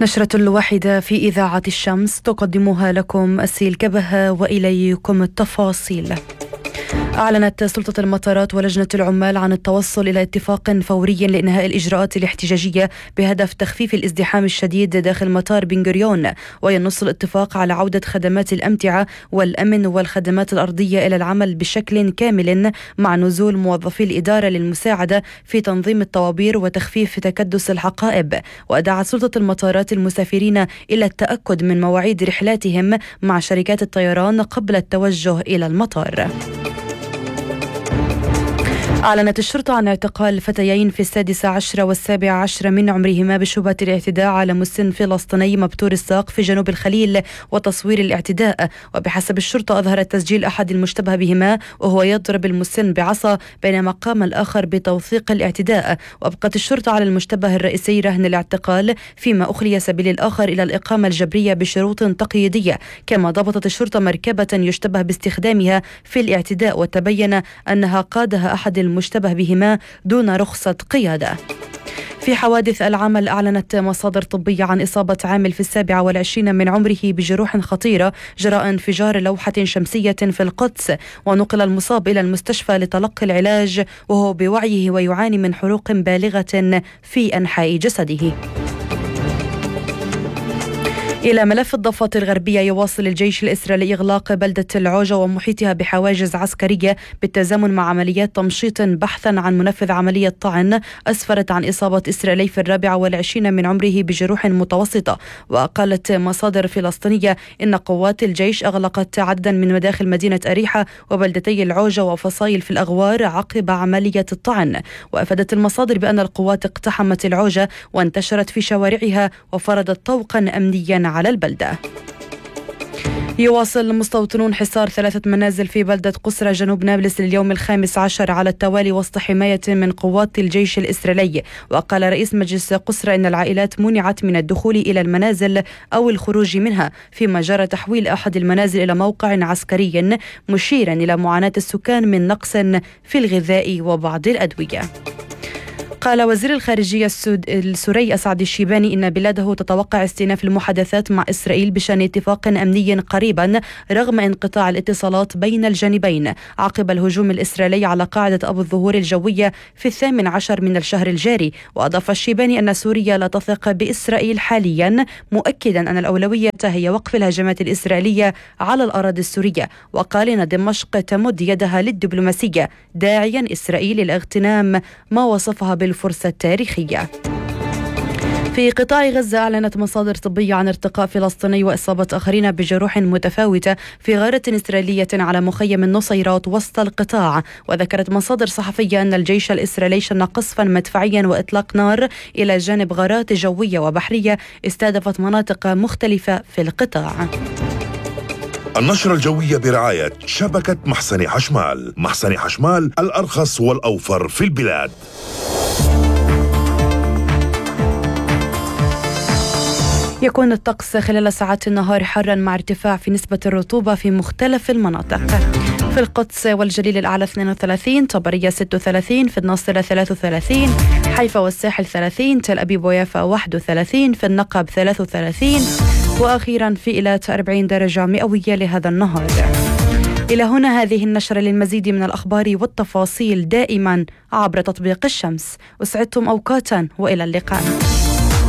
نشرة الواحدة في إذاعة الشمس تقدمها لكم أسيل كبهة وإليكم التفاصيل. أعلنت سلطة المطارات ولجنة العمال عن التوصل إلى اتفاق فوري لإنهاء الإجراءات الاحتجاجية بهدف تخفيف الازدحام الشديد داخل مطار بن غوريون، وينص الاتفاق على عودة خدمات الأمتعة والأمن والخدمات الأرضية إلى العمل بشكل كامل مع نزول موظفي الإدارة للمساعدة في تنظيم الطوابير وتخفيف تكدس الحقائب. وأدعت سلطة المطارات المسافرين إلى التأكد من مواعيد رحلاتهم مع شركات الطيران قبل التوجه إلى المطار. أعلنت الشرطة عن اعتقال فتيين في 16 و17 من عمرهما بشبهة الاعتداء على مسن فلسطيني مبتور الساق في جنوب الخليل وتصوير الاعتداء. وبحسب الشرطة أظهر تسجيل أحد المشتبه بهما وهو يضرب المسن بعصا بينما قام الآخر بتوثيق الاعتداء. وأبقت الشرطة على المشتبه الرئيسي رهن الاعتقال، فيما أخلي سبيل الآخر إلى الإقامة الجبرية بشروط تقييدية. كما ضبطت الشرطة مركبة يشتبه باستخدامها في الاعتداء وتبين أنها قادها أحد المشتبه بهما دون رخصة قيادة. في حوادث العمل، أعلنت مصادر طبية عن إصابة عامل في 27 من عمره بجروح خطيرة جراء انفجار لوحة شمسية في القدس، ونقل المصاب إلى المستشفى لتلقي العلاج وهو بوعيه ويعاني من حروق بالغة في أنحاء جسده. إلى ملف الضفة الغربية، يواصل الجيش الإسرائيلي إغلاق بلدة العوجة ومحيطها بحواجز عسكرية بالتزامن مع عمليات تمشيط بحثا عن منفذ عملية طعن أسفرت عن إصابة إسرائيلي في 24 من عمره بجروح متوسطة. وقالت مصادر فلسطينية إن قوات الجيش أغلقت عددا من مداخل مدينة أريحة وبلدتي العوجة وفصائل في الأغوار عقب عملية الطعن. وأفادت المصادر بأن القوات اقتحمت العوجة وانتشرت في شوارعها وفرضت طوقا أمنيا على البلدة. يواصل المستوطنون حصار 3 منازل في بلدة قسرة جنوب نابلس لليوم ال15 على التوالي وسط حماية من قوات الجيش الإسرائيلي. وقال رئيس مجلس قسرة إن العائلات منعت من الدخول إلى المنازل أو الخروج منها، فيما جرى تحويل أحد المنازل إلى موقع عسكري، مشيرا إلى معاناة السكان من نقص في الغذاء وبعض الأدوية. قال وزير الخارجية السوري أسعد الشيباني إن بلاده تتوقع استئناف المحادثات مع إسرائيل بشأن اتفاق أمني قريبا رغم انقطاع الاتصالات بين الجانبين عقب الهجوم الإسرائيلي على قاعدة أبو الظهور الجوية في 18 من الشهر الجاري. وأضاف الشيباني أن سوريا لا تثق بإسرائيل حاليا، مؤكدا أن الأولوية هي وقف الهجمات الإسرائيلية على الأراضي السورية. وقال إن دمشق تمد يدها للدبلوماسية، داعيا إسرائيل لاغتنام ما وصفها بالفرصة التاريخية. في قطاع غزة، أعلنت مصادر طبية عن ارتقاء فلسطيني وإصابة آخرين بجروح متفاوتة في غارة إسرائيلية على مخيم النصيرات وسط القطاع. وذكرت مصادر صحفية أن الجيش الإسرائيلي شن قصفا مدفعيا وإطلاق نار إلى جانب غارات جوية وبحرية استهدفت مناطق مختلفة في القطاع. النشرة الجوية برعاية شبكة محسن حشمال. محسن حشمال، الأرخص والأوفر في البلاد. يكون الطقس خلال ساعات النهار حارا مع ارتفاع في نسبة الرطوبة في مختلف المناطق. في القدس والجليل الأعلى 32، طبرية 36، في الناصرة 33، حيفا والساحل 30، تل أبيب ويافا 31، في النقب 33، وأخيرا في إيلات 40 درجة مئوية لهذا النهار. إلى هنا هذه النشرة. للمزيد من الأخبار والتفاصيل دائما عبر تطبيق الشمس. أسعدتم أوقاتا وإلى اللقاء.